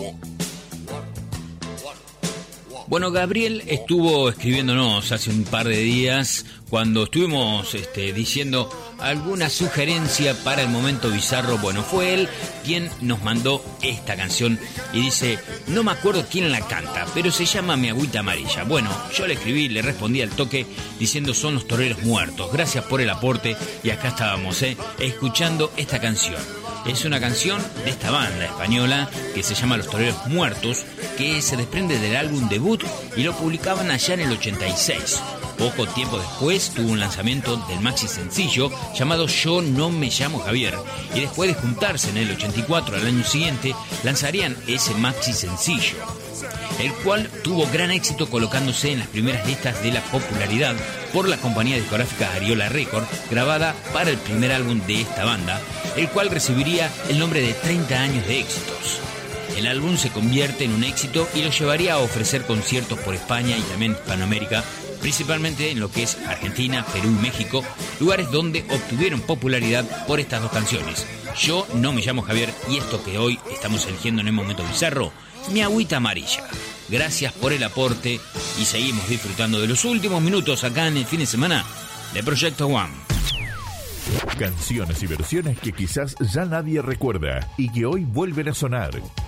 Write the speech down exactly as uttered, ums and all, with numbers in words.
Bueno, Gabriel estuvo escribiéndonos hace un par de días cuando estuvimos este, diciendo alguna sugerencia para el momento bizarro. Bueno, fue él quien nos mandó esta canción y dice, no me acuerdo quién la canta, pero se llama Mi Agüita Amarilla. Bueno, yo le escribí, le respondí al toque diciendo son los toreros muertos. Gracias por el aporte y acá estábamos, eh, escuchando esta canción. Es una canción de esta banda española que se llama Los Toreros Muertos, que se desprende del álbum debut y lo publicaban allá en el ochenta y seis. Poco tiempo después tuvo un lanzamiento del maxi sencillo llamado Yo no me llamo Javier, y después de juntarse en el ochenta y cuatro al año siguiente lanzarían ese maxi sencillo, el cual tuvo gran éxito colocándose en las primeras listas de la popularidad por la compañía discográfica Ariola Record, grabada para el primer álbum de esta banda, el cual recibiría el nombre de treinta años de éxitos. El álbum se convierte en un éxito y lo llevaría a ofrecer conciertos por España y también Hispanoamérica, principalmente en lo que es Argentina, Perú y México, lugares donde obtuvieron popularidad por estas dos canciones. Yo no me llamo Javier y esto que hoy estamos eligiendo en el momento bizarro, Mi Agüita Amarilla. Gracias por el aporte y seguimos disfrutando de los últimos minutos acá en el fin de semana de Proyecto One. Canciones y versiones que quizás ya nadie recuerda y que hoy vuelven a sonar.